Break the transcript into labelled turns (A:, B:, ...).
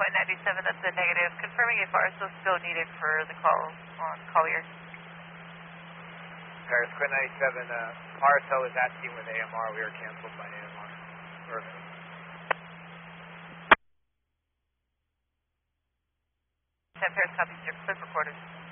A: 97, that's a negative. Confirming if RSO still needed for the call on Collier.
B: Paris Quinn 97, RSO is asking with AMR. We are canceled by AMR.
A: Paris copies your clip recorded.